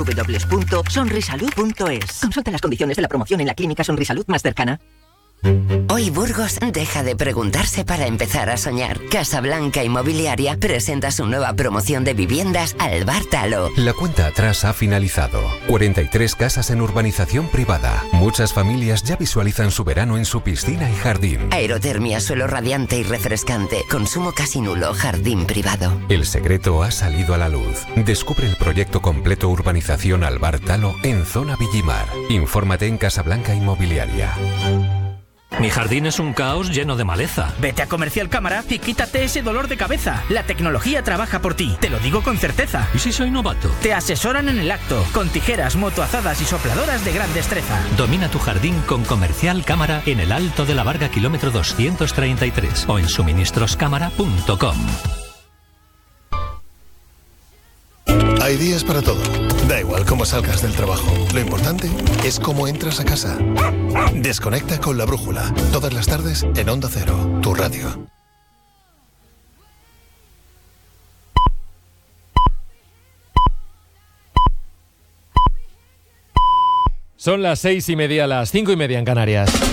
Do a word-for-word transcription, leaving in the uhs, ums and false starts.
w punto sonrisalud punto es. Consulta las condiciones de la promoción en la clínica Sonrisalud más cercana. Hoy Burgos deja de preguntarse para empezar a soñar. Casablanca Inmobiliaria presenta su nueva promoción de viviendas Alvar Talo. La cuenta atrás ha finalizado. cuarenta y tres casas en urbanización privada. Muchas familias ya visualizan su verano en su piscina y jardín. Aerotermia, suelo radiante y refrescante. Consumo casi nulo, jardín privado. El secreto ha salido a la luz. Descubre el proyecto completo Urbanización Alvar Talo en Zona Villimar. Infórmate en Casablanca Inmobiliaria. Mi jardín es un caos lleno de maleza. Vete a Comercial Cámara y quítate ese dolor de cabeza. La tecnología trabaja por ti, te lo digo con certeza. ¿Y si soy novato? Te asesoran en el acto, con tijeras, motoazadas y sopladoras de gran destreza. Domina tu jardín con Comercial Cámara en el Alto de la Varga, kilómetro doscientos treinta y tres o en suministros cámara punto com. Hay días para todo. Da igual cómo salgas del trabajo. Lo importante es cómo entras a casa. Desconecta con La Brújula. Todas las tardes en Onda Cero, tu radio. Son las seis y media, las cinco y media en Canarias.